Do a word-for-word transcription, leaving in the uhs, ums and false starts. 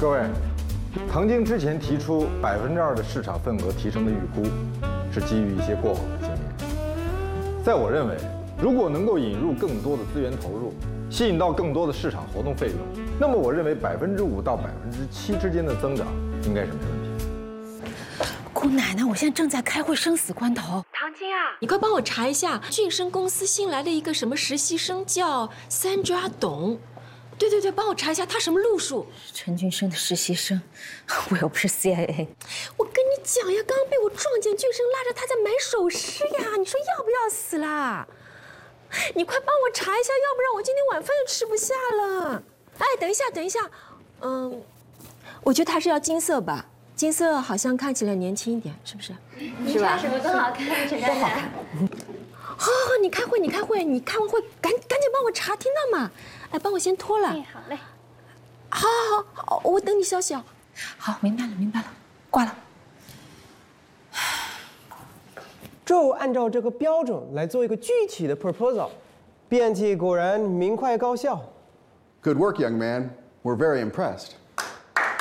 各位，唐晶之前提出百分之二的市场份额提升的预估，是基于一些过往的经验。在我认为，如果能够引入更多的资源投入，吸引到更多的市场活动费用，那么我认为百分之五到百分之七之间的增长应该是没问题。 姑奶奶，我现在正在开会，生死关头。 唐晶啊， 你快帮我查一下，俊生公司新来了一个什么实习生，叫Sandra董。对对对，帮我查一下他什么路数。 陈俊生的实习生，我又不是 C I A。 我跟你讲呀，刚刚被我撞见，俊生拉着他在买首饰呀，你说要不要死啦？你快帮我查一下，要不然我今天晚饭就吃不下了。哎，等一下，等一下，嗯，我觉得他是要金色吧。金色好像看起来年轻一点，是不是？ 你穿什么都好看，陈太太。 好看。好，好，好，你开会，你开会，你开完会赶赶紧帮我查，听到吗？哎，帮我先拖了。 哎，好嘞。 好，好，好，我等你消息哦。 好，明白了，明白了，挂了。 就按照这个标准来做一个具体的 proposal， B N T 果然明快高效。 Good work, young man. We're very impressed.